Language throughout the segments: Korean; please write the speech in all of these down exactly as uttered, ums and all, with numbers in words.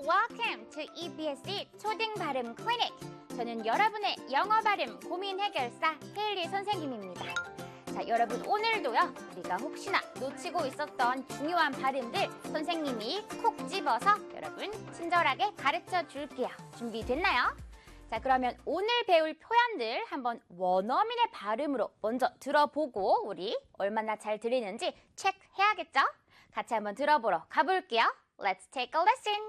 Welcome to 이비에스씨 초딩 발음 클리닉. 저는 여러분의 영어 발음 고민 해결사 헤일리 선생님입니다. 자, 여러분 오늘도요, 우리가 혹시나 놓치고 있었던 중요한 발음들 선생님이 콕 집어서 여러분 친절하게 가르쳐 줄게요. 준비됐나요? 자, 그러면 오늘 배울 표현들 한번 원어민의 발음으로 먼저 들어보고 우리 얼마나 잘 들리는지 체크해야겠죠? 같이 한번 들어보러 가볼게요. Let's take a listen.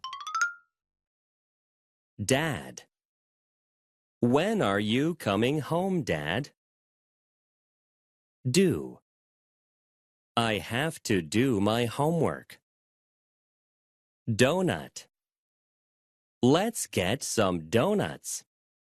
Dad. When are you coming home, Dad? Do. I have to do my homework. Donut. Let's get some donuts.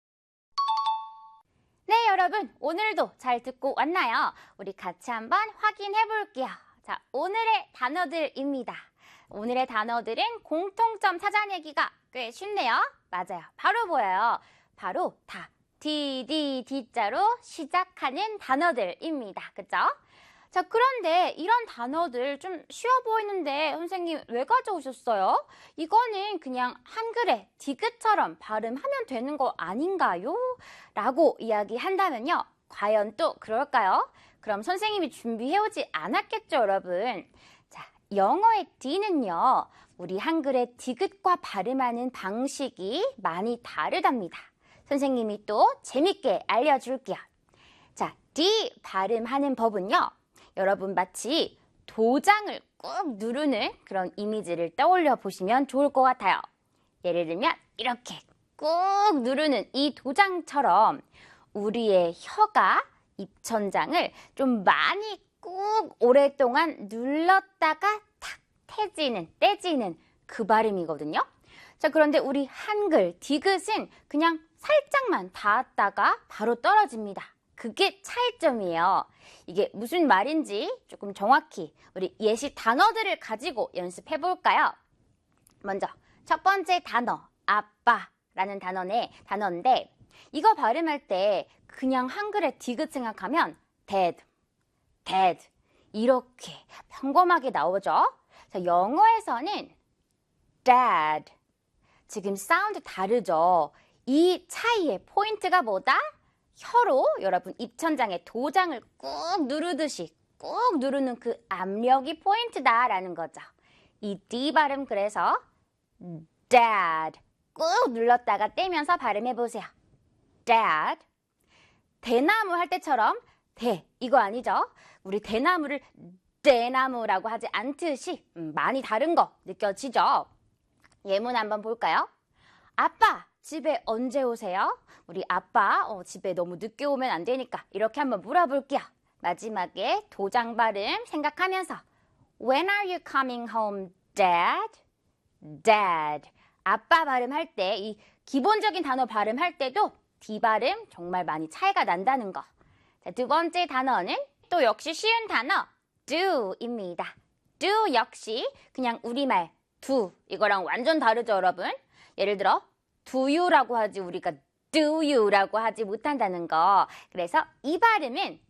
네, 여러분 오늘도 잘 듣고 왔나요? 우리 같이 한번 확인해 볼게요. 자, 오늘의 단어들입니다. 오늘의 단어들은 공통점 찾아내기가 꽤 쉽네요. 맞아요. 바로 보여요. 바로 다 디, 디, 디자로 시작하는 단어들입니다. 그죠? 자, 그런데 이런 단어들 좀 쉬워 보이는데 선생님 왜 가져오셨어요? 이거는 그냥 한글의 디귿처럼 발음하면 되는 거 아닌가요? 라고 이야기한다면요. 과연 또 그럴까요? 그럼 선생님이 준비해오지 않았겠죠, 여러분? 자, 영어의 D는요. 우리 한글의 디귿과 발음하는 방식이 많이 다르답니다. 선생님이 또 재밌게 알려줄게요. 자, D 발음하는 법은요. 여러분 마치 도장을 꾹 누르는 그런 이미지를 떠올려 보시면 좋을 것 같아요. 예를 들면 이렇게 꾹 누르는 이 도장처럼 우리의 혀가 입천장을 좀 많이 꾹 오랫동안 눌렀다가 탁 태지는, 떼지는 그 발음이거든요. 자, 그런데 우리 한글 디귿은 그냥 살짝만 닿았다가 바로 떨어집니다. 그게 차이점이에요. 이게 무슨 말인지 조금 정확히 우리 예시 단어들을 가지고 연습해 볼까요? 먼저 첫 번째 단어, 아빠라는 단어네, 단어인데 이거 발음할 때 그냥 한글의 디귿 생각하면 dad, dad 이렇게 평범하게 나오죠. 자, 영어에서는 dad. 지금 사운드 다르죠? 이 차이의 포인트가 뭐다? 혀로 여러분 입천장에 도장을 꾹 누르듯이 꾹 누르는 그 압력이 포인트다라는 거죠. 이 D 발음 그래서 dad 꾹 눌렀다가 떼면서 발음해보세요. dad. 대나무 할 때처럼 대 이거 아니죠? 우리 대나무를 대나무라고 하지 않듯이 음, 많이 다른 거 느껴지죠? 예문 한번 볼까요? 아빠 집에 언제 오세요? 우리 아빠 어, 집에 너무 늦게 오면 안 되니까 이렇게 한번 물어볼게요. 마지막에 도장 발음 생각하면서 When are you coming home, Dad? Dad. 아빠 발음할 때 이 기본적인 단어 발음할 때도 D 발음 정말 많이 차이가 난다는 거. 자, 두 번째 단어는 또 역시 쉬운 단어 do입니다. do 역시 그냥 우리말 do 이거랑 완전 다르죠, 여러분? 예를 들어 do you라고 하지 우리가 do you라고 하지 못한다는 거. 그래서 이 발음은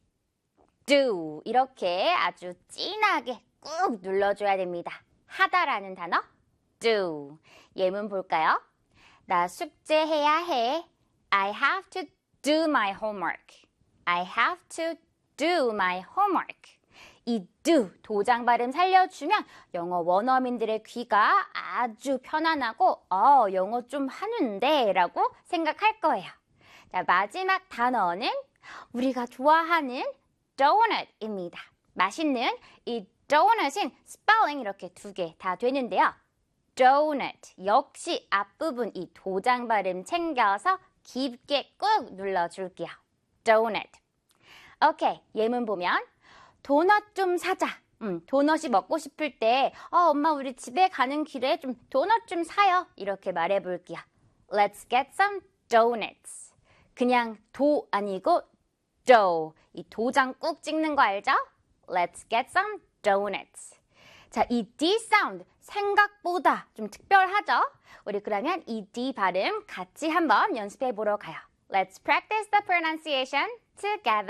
do 이렇게 아주 진하게 꾹 눌러줘야 됩니다. 하다라는 단어 do. 예문 볼까요? 나 숙제해야 해. I have to do my homework. I have to do my homework. 이 do 도장 발음 살려주면 영어 원어민들의 귀가 아주 편안하고 어 영어 좀 하는데 라고 생각할 거예요. 자, 마지막 단어는 우리가 좋아하는 donut입니다. 맛있는 이 donut은 스펠링 이렇게 두 개 다 되는데요. donut 역시 앞부분 이 도장 발음 챙겨서 깊게 꾹 눌러줄게요. donut. 오케이, 예문 보면 도넛 좀 사자. 음, 도넛이 먹고 싶을 때 어, 엄마 우리 집에 가는 길에 좀 도넛 좀 사요. 이렇게 말해볼게요. Let's get some donuts. 그냥 도 아니고 do. 이 도장 꾹 찍는 거 알죠? Let's get some donuts. 자, 이 D 사운드 생각보다 좀 특별하죠? 우리 그러면 이 D 발음 같이 한번 연습해 보러 가요. Let's practice the pronunciation together.